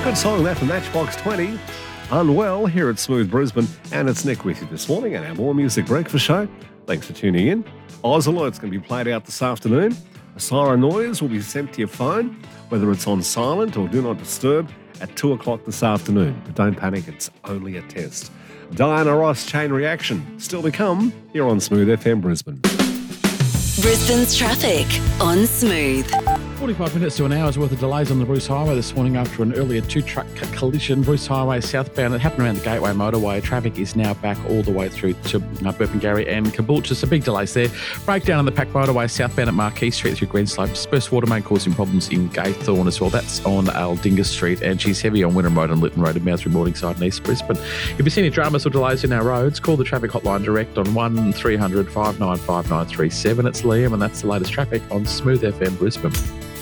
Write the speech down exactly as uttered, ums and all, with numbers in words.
Good song that from Matchbox twenty. Unwell here at Smooth Brisbane. And it's Nick with you this morning at our More Music Breakfast Show. Thanks for tuning in. Oz Alert's going to be played out this afternoon. A siren noise will be sent to your phone, whether it's on silent or do not disturb, at two o'clock this afternoon. But don't panic, it's only a test. Diana Ross Chain Reaction still to come here on Smooth F M Brisbane. Brisbane's traffic on Smooth. forty-five minutes to an hour's worth of delays on the Bruce Highway this morning after an earlier two-truck collision. Bruce Highway southbound, it happened around the Gateway Motorway. Traffic is now back all the way through to uh, Burpengary and Caboolture. So big delays there. Breakdown on the Pack Motorway southbound at Marquee Street through Grenslope. Dispersed water main causing problems in Gaythorne as well. That's on Aldinga Street, and she's heavy on Wynnum Road and Lytton Road and Mount through Morningside and East Brisbane. If you see any dramas or delays in our roads, call the traffic hotline direct on one three hundred five nine five nine three seven. It's Liam, and that's the latest traffic on Smooth F M Brisbane.